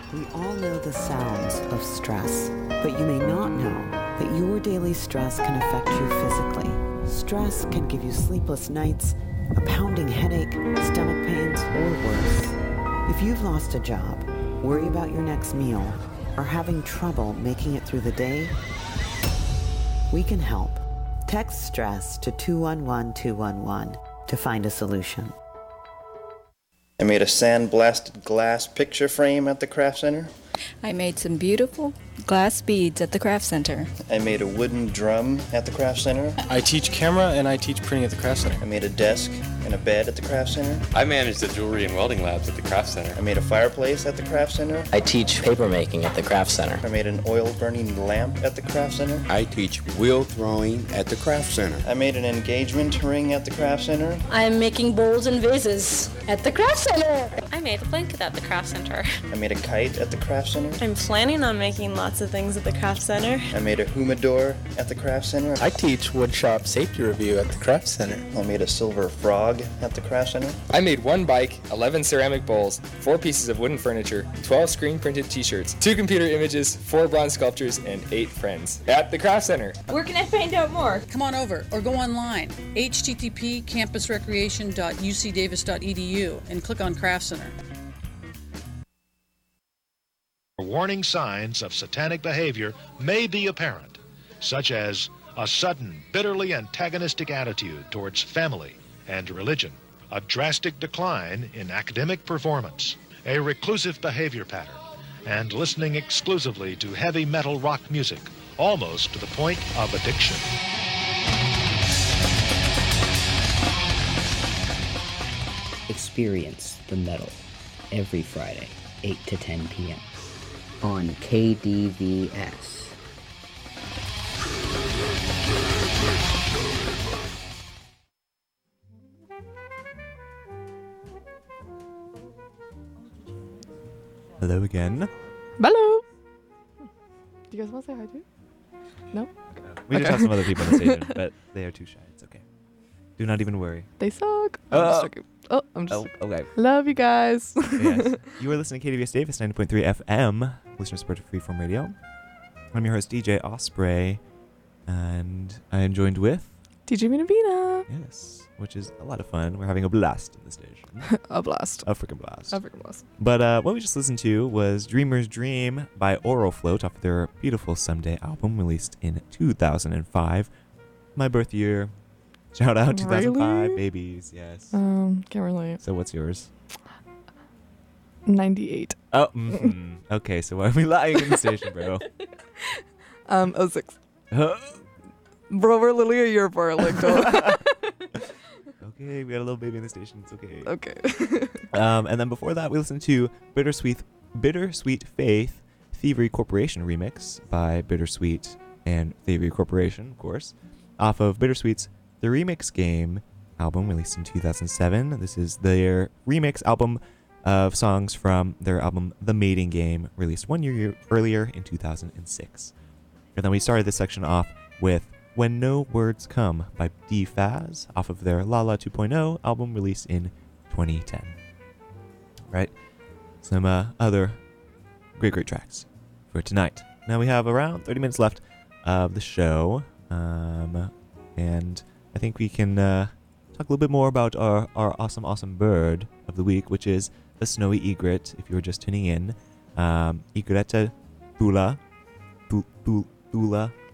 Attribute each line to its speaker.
Speaker 1: We all know the sounds of stress, but you may not know that your daily stress can affect you physically. Stress can give you sleepless nights, a pounding headache, stomach pains, or worse. If you've lost a job, worry about your next meal, or having trouble making it through the day, we can help. Text STRESS to 211211 to find a solution.
Speaker 2: I made a sandblasted glass picture frame at the craft center.
Speaker 3: I made some beautiful glass beads at the craft center.
Speaker 2: I made a wooden drum at the craft center.
Speaker 4: I teach camera and I teach printing at the craft center.
Speaker 2: I made a desk and a bed at the craft center.
Speaker 5: I manage the jewelry and welding labs at the craft center.
Speaker 2: I made a fireplace at the craft center.
Speaker 6: I teach paper making at the craft center.
Speaker 2: I made an oil burning lamp at the craft center.
Speaker 7: I teach wheel throwing at the craft center.
Speaker 2: I made an engagement ring at the craft center.
Speaker 8: I'm making bowls and vases at the craft center.
Speaker 9: I made a blanket at the craft center.
Speaker 2: I made a kite at the craft center.
Speaker 10: I'm planning on making lots of things at the craft center.
Speaker 2: I made a humidor at the craft center.
Speaker 4: I teach woodshop safety review at the craft center.
Speaker 2: I made a silver frog at the craft center.
Speaker 5: I made 1 bike, 11 ceramic bowls, 4 pieces of wooden furniture, 12 screen printed t-shirts, 2 computer images, 4 bronze sculptures, and 8 friends at the craft center.
Speaker 10: Where can I find out more?
Speaker 11: Come on over or go online, http://campusrecreation.ucdavis.edu and click on Craft Center.
Speaker 12: Warning signs of satanic behavior may be apparent, such as a sudden, bitterly antagonistic attitude towards family and religion, a drastic decline in academic performance, a reclusive behavior pattern, and listening exclusively to heavy metal rock music, almost to the point of addiction.
Speaker 13: Experience the metal every Friday, 8 to 10 p.m. on KDVS.
Speaker 14: Hello again.
Speaker 15: Hello. Do you guys want to say hi too? No?
Speaker 14: We just have some other people on the station, but they are too shy. It's okay. Do not even worry.
Speaker 15: They suck. I'm just joking. I'm just
Speaker 14: okay.
Speaker 15: Love you guys.
Speaker 14: Yes. You are listening to KDVS Davis 90.3 FM, listener-supported freeform radio. I'm your host, DJ Osprey, and I am joined with...
Speaker 15: DJ Minavina.
Speaker 14: Yes, which is a lot of fun. We're having a blast in the station.
Speaker 15: A blast.
Speaker 14: A freaking blast.
Speaker 15: A freaking blast.
Speaker 14: But what we just listened to was Dreamer's Dream by Orofloat off of their beautiful Someday album released in 2005. My birth year. Shout out 2005,
Speaker 15: really?
Speaker 14: babies, yes.
Speaker 15: Can't relate.
Speaker 14: So what's yours?
Speaker 15: 98.
Speaker 14: Oh, okay, so why are we lying in the station, bro?
Speaker 15: 06. Bro, we're literally a year apart, like,
Speaker 14: Okay, we got a little baby in the station, it's okay.
Speaker 15: Okay.
Speaker 14: And then before that, we listened to Bittersweet Faith Thievery Corporation remix by Bittersweet and Thievery Corporation, of course, off of Bittersweet's The Remix Game album released in 2007. This is their remix album of songs from their album The Mating Game, released 1 year earlier in 2006. And then we started this section off with When No Words Come by D-Faz off of their Lala 2.0 album released in 2010. Right? Some other great tracks for tonight. Now we have around 30 minutes left of the show, and I think we can talk a little bit more about our awesome bird of the week, which is the snowy egret, if you're just tuning in. Egretta thula,